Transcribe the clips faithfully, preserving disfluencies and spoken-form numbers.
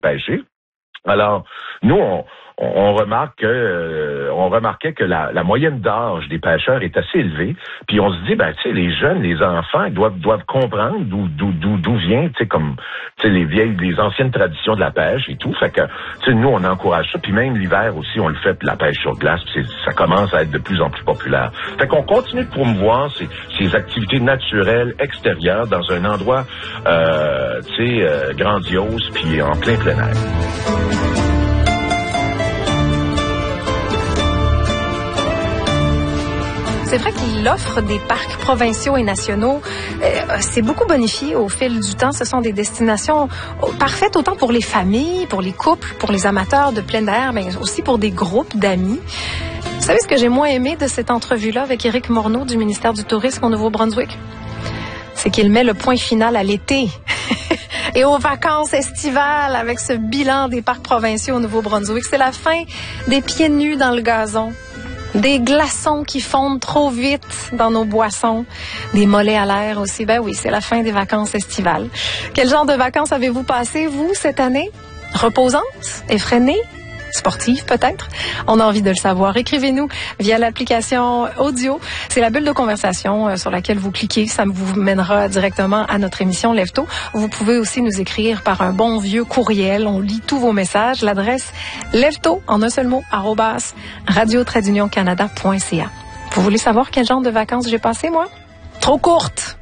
pêcher. Alors, nous, on, on remarque que, euh, on remarquait que la, la moyenne d'âge des pêcheurs est assez élevée. Puis on se dit, ben, tu sais, les jeunes, les enfants, ils doivent, doivent comprendre d'où, d'où, d'où, d'où vient, tu sais, comme, tu sais, les vieilles, les anciennes traditions de la pêche et tout. Fait que, tu sais, nous, on encourage ça. Puis même l'hiver aussi, on le fait, de la pêche sur glace. Puis ça commence à être de plus en plus populaire. Fait qu'on continue de promouvoir ces, ces activités naturelles extérieures dans un endroit, euh, tu sais, euh, grandiose, puis en plein plein air. C'est vrai que l'offre des parcs provinciaux et nationaux euh, s'est beaucoup bonifiée au fil du temps. Ce sont des destinations parfaites autant pour les familles, pour les couples, pour les amateurs de plein air, mais aussi pour des groupes d'amis. Vous savez ce que j'ai moins aimé de cette entrevue-là avec Éric Morneau du ministère du Tourisme au Nouveau-Brunswick? C'est qu'il met le point final à l'été et aux vacances estivales avec ce bilan des parcs provinciaux au Nouveau-Brunswick. C'est la fin des pieds nus dans le gazon. Des glaçons qui fondent trop vite dans nos boissons. Des mollets à l'air aussi. Ben oui, c'est la fin des vacances estivales. Quel genre de vacances avez-vous passé, vous, cette année? Reposantes? Effrénées? Sportive peut-être? On a envie de le savoir. Écrivez-nous via l'application audio. C'est la bulle de conversation euh, sur laquelle vous cliquez. Ça vous mènera directement à notre émission Lève-Tôt. Vous pouvez aussi nous écrire par un bon vieux courriel. On lit tous vos messages. L'adresse Lève-Tôt, en un seul mot, arrobas, radio trait d'union canada point c a. Vous voulez savoir quel genre de vacances j'ai passé, moi? Trop courte!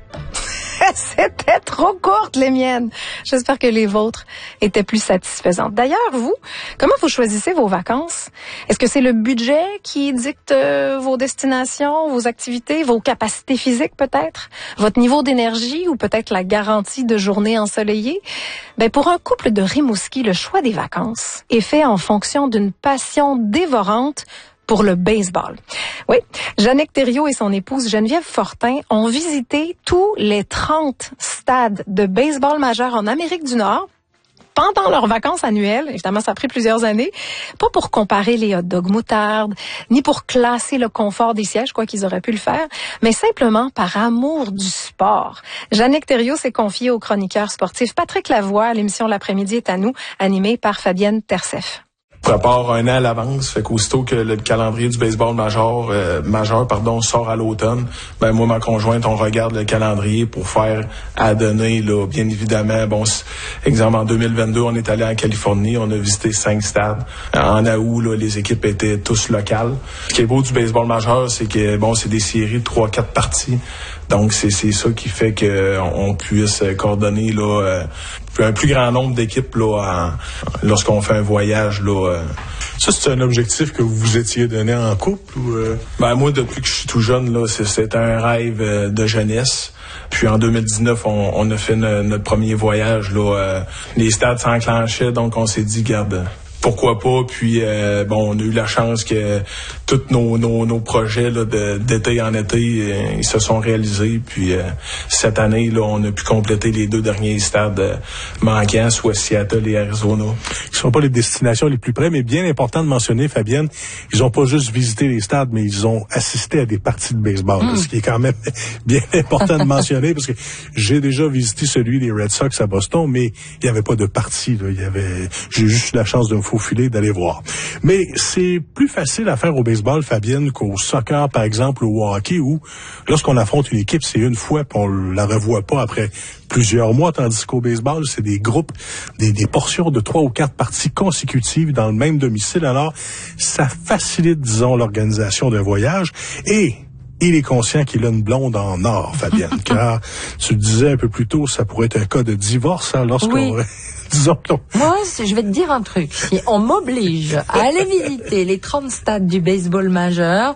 C'était trop courte, les miennes. J'espère que les vôtres étaient plus satisfaisantes. D'ailleurs, vous, comment vous choisissez vos vacances? Est-ce que c'est le budget qui dicte euh, vos destinations, vos activités, vos capacités physiques peut-être? Votre niveau d'énergie ou peut-être la garantie de journées ensoleillées? Ben, pour un couple de Rimouski, le choix des vacances est fait en fonction d'une passion dévorante pour le baseball. Oui, Jannick Thériault et son épouse Geneviève Fortin ont visité tous les trente stades de baseball majeur en Amérique du Nord pendant leurs vacances annuelles. Évidemment, ça a pris plusieurs années. Pas pour comparer les hot dogs moutarde, ni pour classer le confort des sièges, quoi qu'ils auraient pu le faire, mais simplement par amour du sport. Jannick Thériault s'est confiée au chroniqueur sportif Patrick Lavoie. L'émission L'après-midi est à nous, animée par Fabienne Tersef. On prépare un an à l'avance, fait qu'aussitôt que le calendrier du baseball majeur, euh, majeur pardon, sort à l'automne, ben moi, ma conjointe, on regarde le calendrier pour faire à donner, là, bien évidemment. Bon, exemple, en deux mille vingt-deux, on est allé en Californie, on a visité cinq stades. En août, là, les équipes étaient tous locales. Ce qui est beau du baseball majeur, c'est que, bon, c'est des séries de trois, quatre parties. Donc, c'est, c'est ça qui fait qu'on puisse coordonner, là, euh, un plus grand nombre d'équipes, là, en, lorsqu'on fait un voyage, là. Euh. Ça, c'est un objectif que vous vous étiez donné en couple ou euh... Ben, moi, depuis que je suis tout jeune, là, c'est, c'est un rêve euh, de jeunesse. Puis en deux mille dix-neuf, on, on a fait ne, notre premier voyage, là. Euh, les stades s'enclenchaient, donc on s'est dit, garde, pourquoi pas. Puis euh, bon, on a eu la chance que tous nos, nos, nos projets là, de, d'été en été, euh, ils se sont réalisés. Puis euh, cette année, là, on a pu compléter les deux derniers stades euh, manquants, soit Seattle et Arizona. Qui sont pas les destinations les plus près, mais bien important de mentionner, Fabienne, ils ont pas juste visité les stades, mais ils ont assisté à des parties de baseball. Mmh. Ce qui est quand même bien important de mentionner, parce que j'ai déjà visité celui des Red Sox à Boston, mais il y avait pas de partie. Là. Il y avait, j'ai juste eu la chance de me faufiler d'aller voir. Mais c'est plus facile à faire au baseball, Fabienne, qu'au soccer, par exemple, ou au hockey, où lorsqu'on affronte une équipe, c'est une fois, puis on la revoit pas après plusieurs mois, tandis qu'au baseball, c'est des groupes, des, des portions de trois ou quatre parties consécutives dans le même domicile. Alors, ça facilite, disons, l'organisation d'un voyage. Et il est conscient qu'il a une blonde en or, Fabienne, car tu le disais un peu plus tôt, ça pourrait être un cas de divorce, hein, lorsqu'on... Oui. Disons, non. Moi, je vais te dire un truc. Si on m'oblige à aller visiter les trente stades du baseball majeur,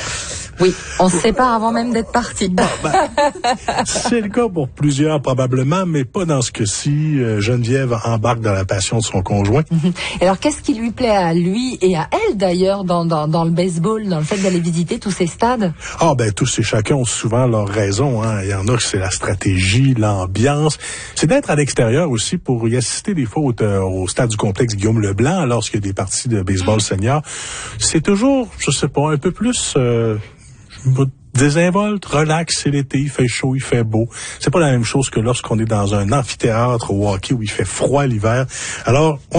oui, on se sépare avant même d'être parti. Bon, ben, c'est le cas pour plusieurs probablement, mais pas dans ce cas-ci. Euh, Geneviève embarque dans la passion de son conjoint. Mm-hmm. Alors, qu'est-ce qui lui plaît à lui et à elle d'ailleurs dans, dans, dans le baseball, dans le fait d'aller visiter tous ces stades? Ah ben tous et chacun ont souvent leurs raisons. Hein. Il y en a que c'est la stratégie, l'ambiance. C'est d'être à l'extérieur aussi pour y assister des fois au, au stade du complexe Guillaume Leblanc lorsqu'il y a des parties de baseball senior. C'est toujours, je sais pas, un peu plus... Euh, désinvolte, relax, c'est l'été, il fait chaud, il fait beau. C'est pas la même chose que lorsqu'on est dans un amphithéâtre au hockey où il fait froid l'hiver. Alors, on